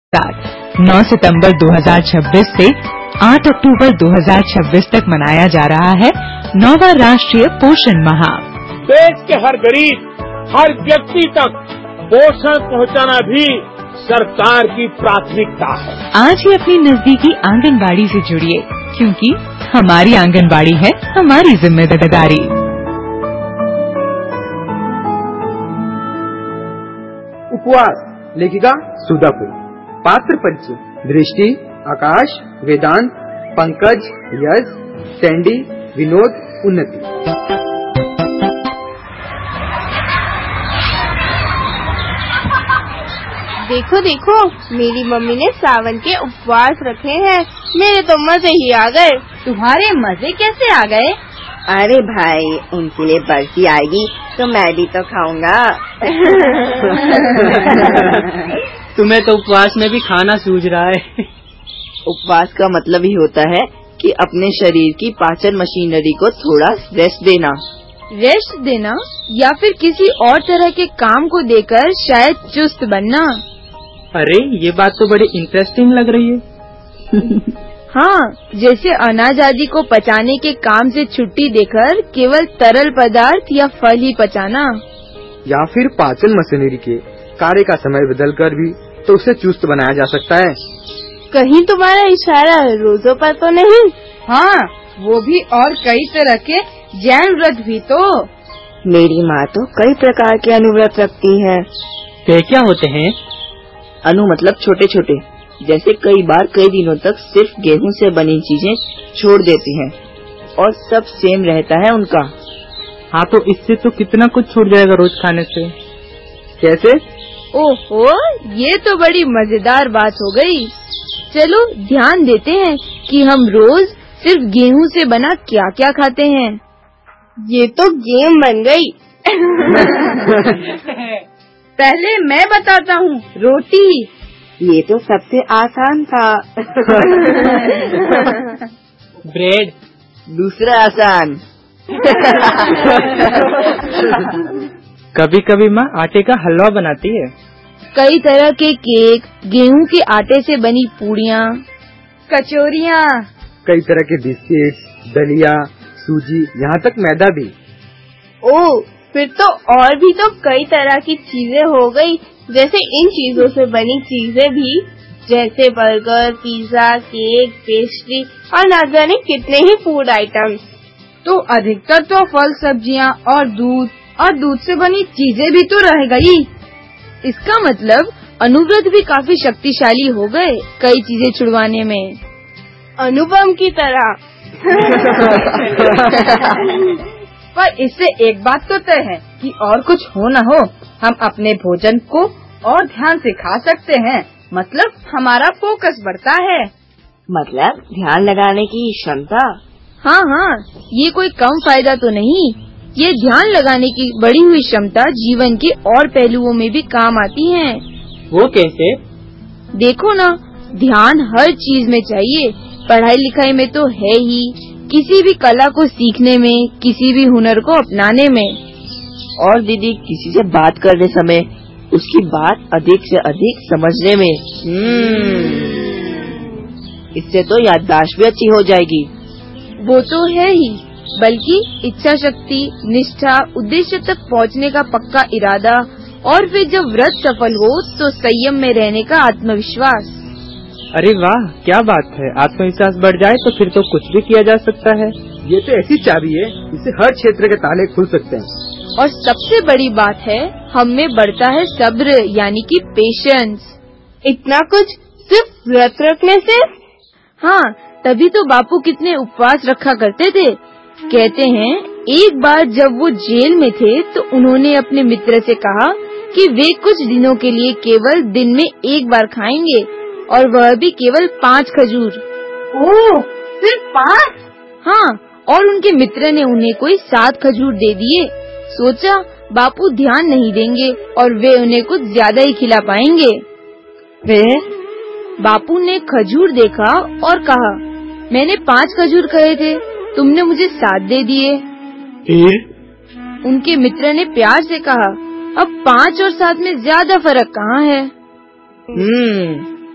साथ 9 सितंबर 2026 से 8 अक्टूबर 2026 तक मनाया जा रहा है 9वां राष्ट्रीय पोषण माह। देश के हर गरीब, हर व्यक्ति तक पोषण पहुंचाना भी सरकार की प्राथमिकता है। आज ही अपनी नजदीकी आंगनबाड़ी से जुड़िए, क्योंकि हमारी आंगनबाड़ी है हमारी जिम्मेदारी। उपवास, लेखिका सुधापुर। पात्र परिचय: दृष्टि, आकाश, वेदांत, पंकज, यश, सैंडी, विनोद, उन्नति। देखो देखो, मेरी मम्मी ने सावन के उपवास रखे हैं। मेरे तो मजे ही आ गए। तुम्हारे मजे कैसे आ गए? अरे भाई, उनके लिए बर्फी आएगी तो मैं भी तो खाऊंगा। तुम्हें तो उपवास में भी खाना सूझ रहा है। उपवास का मतलब ही होता है कि अपने शरीर की पाचन मशीनरी को थोड़ा रेस्ट देना। रेस्ट देना या फिर किसी और तरह के काम को देकर शायद चुस्त बनना। अरे, ये बात तो बड़ी इंटरेस्टिंग लग रही है। हाँ, जैसे अनाज आदि को पचाने के काम से छुट्टी देकर केवल तरल पदार्थ या फल ही पचाना। या फिर पाचन मशीनरी के कार्य का समय बदलकर भी तो उसे चुस्त बनाया जा सकता है। कहीं तुम्हारा इशारा रोजों पर तो नहीं? हाँ, वो भी, और कई तरह के जैन व्रत भी तो। मेरी माँ तो कई प्रकार के अनुव्रत रखती है। वे क्या होते हैं? अनु मतलब छोटे छोटे, जैसे कई बार कई दिनों तक सिर्फ गेहूं से बनी चीजें छोड़ देती हैं और सब सेम रहता है उनका। हाँ, तो इससे तो कितना कुछ छूट जाएगा रोज खाने से। कैसे? ओहो, ये तो बड़ी मजेदार बात हो गई। चलो ध्यान देते हैं कि हम रोज सिर्फ गेहूं से बना क्या क्या खाते हैं। ये तो गेम बन गई। पहले मैं बताता हूँ, रोटी। ये तो सबसे आसान था। ब्रेड। दूसरा आसान। कभी कभी माँ आटे का हलवा बनाती है। कई तरह के केक, गेहूं के आटे से बनी पूड़ियाँ, कचौरियाँ, कई तरह के बिस्किट्स, दलिया, सूजी, यहाँ तक मैदा भी। ओह, फिर तो और भी तो कई तरह की चीजें हो गई। जैसे इन चीजों से बनी चीजें भी, जैसे बर्गर, पिज्जा, केक, पेस्ट्री और ना जाने कितने ही फूड आइटम्स। तो अधिकतर तो फल, सब्जियाँ और दूध से बनी चीजें भी तो रह गई। इसका मतलब अनुव्रत भी काफी शक्तिशाली हो गए कई चीजें छुड़वाने में। अनुपम की तरह। पर इससे एक बात तो तय है कि और कुछ हो न हो, हम अपने भोजन को और ध्यान से खा सकते हैं। मतलब हमारा फोकस बढ़ता है। मतलब ध्यान लगाने की क्षमता। हाँ, ये कोई कम फायदा तो नहीं। ये ध्यान लगाने की बढ़ी हुई क्षमता जीवन के और पहलुओं में भी काम आती है। वो कैसे? देखो ना, ध्यान हर चीज में चाहिए। पढ़ाई लिखाई में तो है ही, किसी भी कला को सीखने में, किसी भी हुनर को अपनाने में। और दीदी, किसी से बात करने समय उसकी बात अधिक से अधिक समझने में। इससे तो याददाश्त भी अच्छी हो जाएगी। वो तो है ही, बल्कि इच्छा शक्ति, निष्ठा, उद्देश्य तक पहुंचने का पक्का इरादा, और फिर जब व्रत सफल हो तो संयम में रहने का आत्मविश्वास। अरे वाह, क्या बात है। आत्मविश्वास बढ़ जाए तो फिर तो कुछ भी किया जा सकता है। ये तो ऐसी चाबी है, इससे हर क्षेत्र के ताले खुल सकते हैं। और सबसे बड़ी बात है, हम में बढ़ता है सब्र, यानी कि पेशेंस। इतना कुछ सिर्फ व्रत रखने से? हाँ, तभी तो बापू कितने उपवास रखा करते थे। कहते हैं एक बार जब वो जेल में थे तो उन्होंने अपने मित्र से कहा कि वे कुछ दिनों के लिए केवल दिन में एक बार खाएंगे, और वह भी केवल 5 खजूर। ओह, सिर्फ 5? हाँ, और उनके मित्र ने उन्हें कोई 7 खजूर दे दिए। सोचा बापू ध्यान नहीं देंगे और वे उन्हें कुछ ज्यादा ही खिला पाएंगे। फिर बापू ने खजूर देखा और कहा, मैंने 5 खजूर कहे थे, तुमने मुझे 7 दे दिए। फिर उनके मित्र ने प्यार से कहा, अब 5 और 7 में ज्यादा फर्क कहाँ है।